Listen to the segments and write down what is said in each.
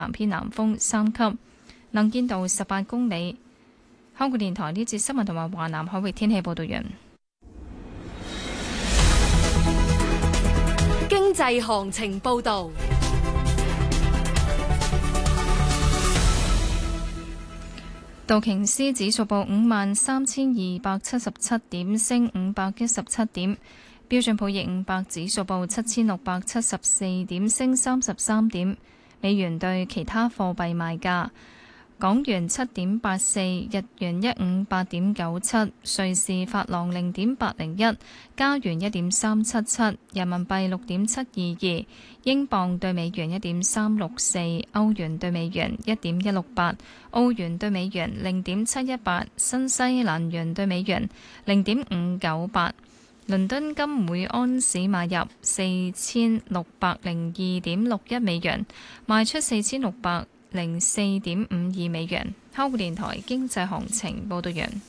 南偏南風3級，能見度18公里。香港電台呢節新聞同埋華南海域天氣報道完。 經濟行情報道。 道瓊斯指數報53,277點，升517點。標準普爾500指數報7,674點，升33點。美元對其他貨幣賣價：港元7.84，日元158.97，瑞士法郎0.801，加元1.377，人民幣6.722，英鎊對美元1.364，歐元對美元1.168，澳元對美元0.718，新西蘭元對美元0.598。倫敦金每安士買入4602.61美元，賣出4604.52美元。香港電台經濟行情報道完。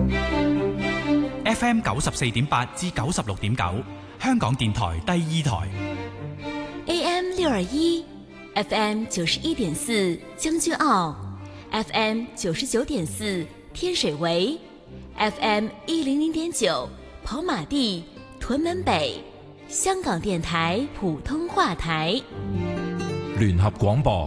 FM 94.8至96.9，香港電台第二台。 AM 621 FM 91.4將軍澳 FM 99.4天水圍 FM 100.9跑馬地屯門北，香港電台普通話台。 聯合廣播。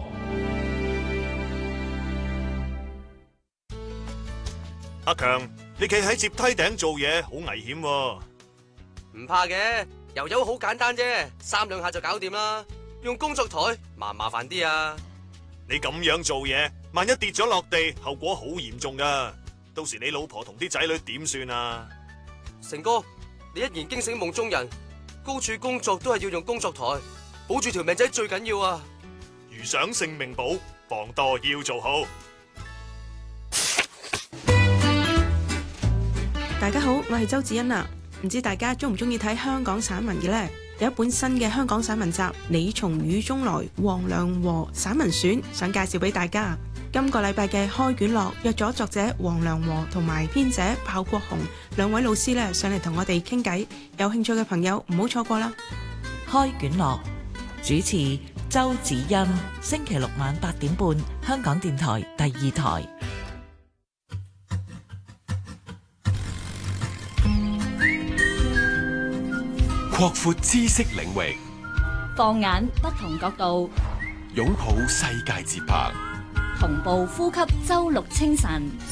阿強，你企喺接梯頂做嘢好危險喎。 唔怕嘅，油油好簡單啫，3兩下就搞掂啦。用工作台麻煩啲啊。 你咁樣做嘢，萬一跌咗落地，後果好嚴重噶。到時你老婆同啲仔女點算啊？ 成哥，你一言驚醒夢中人，高處工作都係要用工作台，保住條命仔最緊要啊！ 如想性命保，防墮要做好。 大家好，我係周子欣啊，唔知大家中唔中意睇香港散文嘅呢？有一本新嘅香港散文集《你從雨中來》黃良和散文選，想介紹俾大家。今個禮拜嘅開卷樂約咗作者黃良和同埋編者鮑國雄兩位老師咧上嚟同我哋傾偈，有興趣嘅朋友唔好錯過啦。 開卷樂主持周子欣，星期六晚8點半，香港電台第二台。 擴闊知識領域， 放眼不同角度， 擁抱世界節拍， 同步呼吸周六清晨。